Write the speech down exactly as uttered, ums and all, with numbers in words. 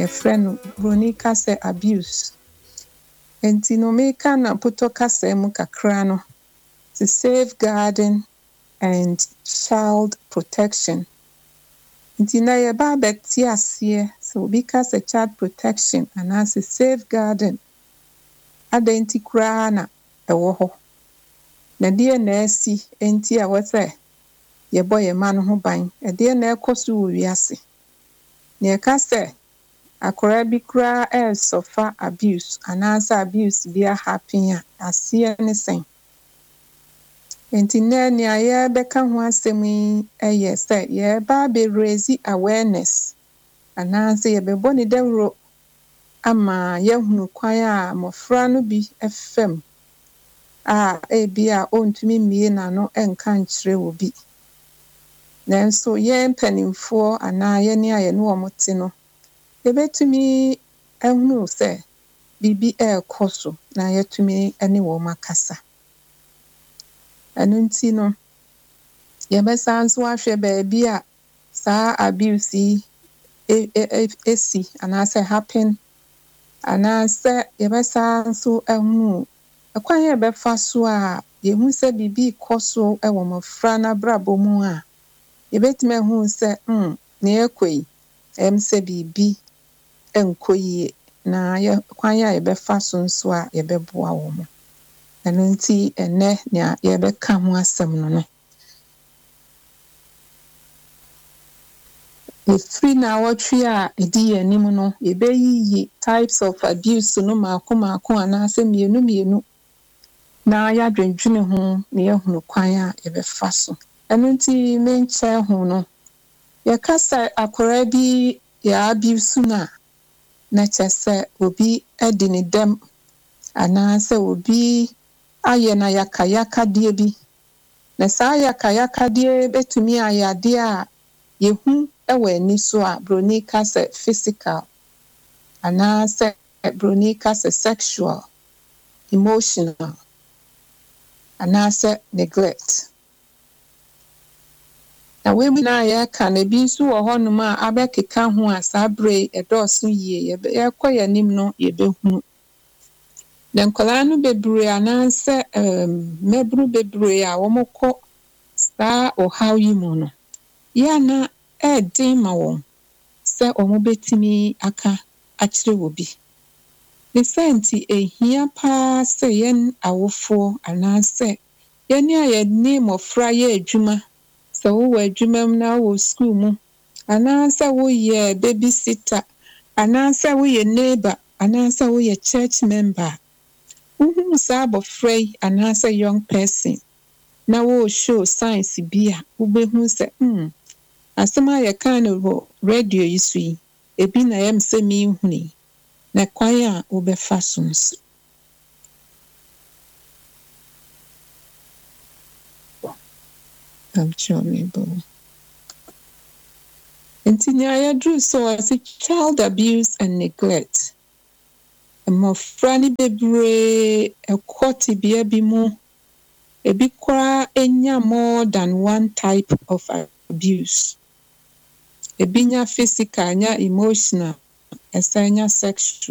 a friend Bruni kase abuse. Enti no meka na puto kase mu kakra no to safeguarding and child protection. Enti na ye ba beti ase so because a child protection and as a safeguarding adenti kura na ewo ho. Na die na asi enti a wose ye boy ye man ho ban e die na ekoso wo wiase. Na ka se akora bi kura e suffer abuse and as abuse be a happen a ase ne sen. Enti na ni aye beka ho asem yi eye se ye ba be raise awareness and as ye be boni dawro ama ye hunu kwan a mofra no bi efem a e bi a ontumi mie na no enka nkyere wo bi. Nanso ye mpanimfo ana ye ne aye no omote no ye betumi ehunu se bibi e koso na ye tumi ene wo makasa. Anu nti no ye besa nso ahwe ba bi a sa abuse e e esi ana se happen ana se ye besa nso ehunu akwan ye befa so a ye hu se bibi koso e wo mofra na brabo mu a ye betime hu se mm na ekoi em se bibi enkoyie na ye kwan ya ye befa so nso a ye beboa wo mo. Anu nti ene na ye beka ho asem no no. Ifri na wotwe a edi anim no ye beyiyi types of abuse no maako maako ana se mienu mienu na ya dwendwene ho na ye hunu kwan a ye befa so. Anu nti menche ho no ye kasa akora bi ya abuse na na chese obi edi ne dem ana se obi aye na yaka yaka die bi na sa yaka yaka die betumi ayade a yehu ewa ni so a broni kase physical ana se broni kase sexual emotional ana se neglect. Na we bi na ye ka na bi nso wo honum a abekeka ho asabre edoso yie ye koye nim no ye behu. Na nkola no bebre ana se um mebru bebre a wo moko sa o how yi mu no ya na e din ma won se omo betimi aka akire wo bi. Ne senti ehia pa se yen awofo ana se yen ya ye ni mofra ye adwuma se wo adwuma na wo school mu ana se wo ye babysitter ana se wo ye neighbor ana se wo ye church member. Uhu sa abofrei ana se young person na wo show signs bi a wo behu se mm asema ye kan no radio yisu yi ebi na yem se mi huni na kwan a wo befa so nso. I'm sure maybe. Entinya ya drew so as child abuse and neglect. Mofra ni bebre ekwoti bia bi mu ebi kwa enya more than one type of abuse. Ebi nya physical, nya emotional, esanya sexual.